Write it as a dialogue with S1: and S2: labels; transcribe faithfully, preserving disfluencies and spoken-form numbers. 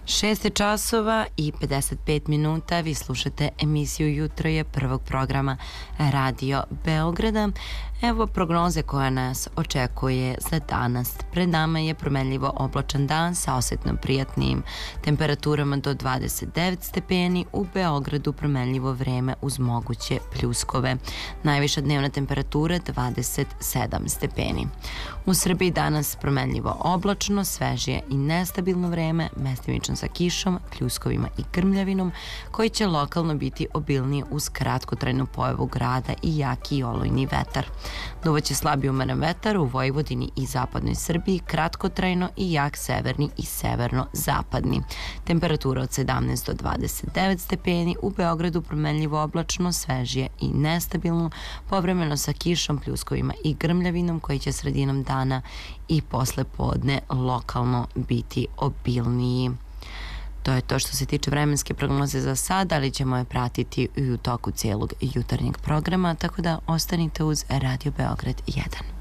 S1: Šest je časova i pedeset pet minuta. Vi slušate emisiju Jutro je prvog programa Radio Beograda. Evo prognoze koja nas očekuje za danas. Pred nama je promenljivo oblačan dan sa osetno prijatnim temperaturama do dvadeset devet stepeni. U Beogradu promenljivo vreme uz moguće pljuskove. Najviša dnevna temperatura dvadeset sedam stepeni. U Srbiji danas promenljivo oblačno, svežije i nestabilno vreme, mestimično sa kišom, pljuskovima i grmljavinom, koji će lokalno biti obilniji uz kratkotrajnu pojavu grada i jaki olujni vetar. Duvaće slabi umeren vetar u Vojvodini i zapadnoj Srbiji, kratkotrajno i jak severni i severno-zapadni. Temperatura od sedamnaest do dvadeset devet stepeni, u Beogradu promenljivo oblačno, svežije i nestabilno, povremeno sa kišom, pljuskovima i grmljavinom, koji će sredinom dana i posle podne lokalno biti obilniji. To je to što se tiče vremenske prognoze za sad, ali ćemo je pratiti i u toku cijelog jutarnjeg programa, tako da ostanite uz Radio Beograd jedan.